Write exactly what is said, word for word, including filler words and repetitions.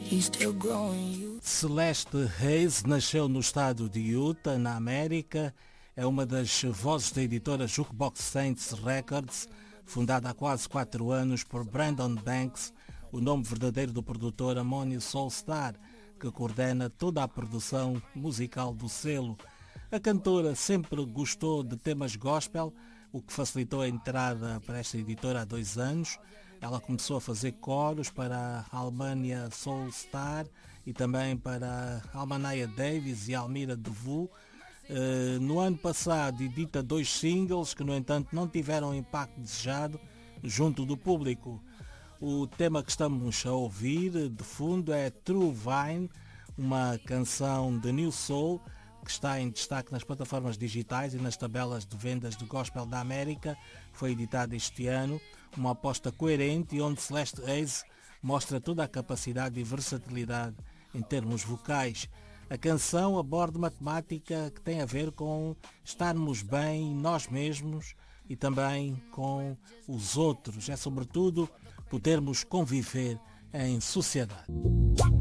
he's still growing you. Celeste Hayes nasceu no estado de Utah, na América. É uma das vozes da editora Jukebox Saints Records, fundada há quase quatro anos por Brandon Banks, o nome verdadeiro do produtor Ammonia Soulstar, que coordena toda a produção musical do selo. A cantora sempre gostou de temas gospel, o que facilitou a entrada para esta editora há dois anos. Ela começou a fazer coros para a Almania Soulstar e também para a Almanaya Davis e a Almira Devu. Uh, no ano passado edita dois singles que, no entanto, não tiveram o impacto desejado junto do público. O tema que estamos a ouvir de fundo é True Vine, uma canção de New Soul que está em destaque nas plataformas digitais e nas tabelas de vendas de gospel da América. Foi editada este ano, uma aposta coerente e onde Celeste Hayes mostra toda a capacidade e versatilidade em termos vocais. A canção aborda uma temática que tem a ver com estarmos bem nós mesmos e também com os outros. É sobretudo podermos conviver em sociedade.